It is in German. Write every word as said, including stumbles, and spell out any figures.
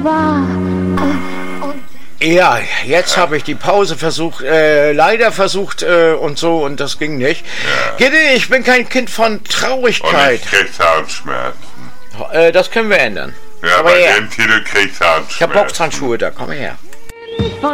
war. Und, und Ja, jetzt habe ich die Pause versucht, äh, leider versucht äh, und so und das ging nicht. Ja. Gitte, ich bin kein Kind von Und Traurigkeit. ich krieg Zahnschmerzen. Äh, das können wir ändern. Ja, Aber bei her. dem Titel krieg ich Zahnschmerzen. Ich habe Boxhandschuhe da, komm her.